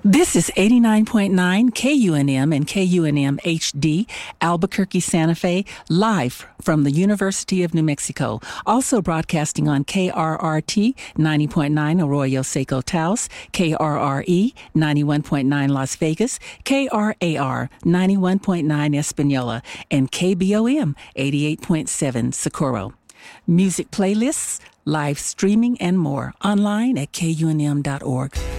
This is 89.9 KUNM and KUNM HD, Albuquerque, Santa Fe, live from the University of New Mexico. Also broadcasting on KRRT 90.9 Arroyo Seco Taos, KRRE 91.9 Las Vegas, KRAR 91.9 Espanola, and KBOM 88.7 Socorro. Music playlists, live streaming, and more online at KUNM.org.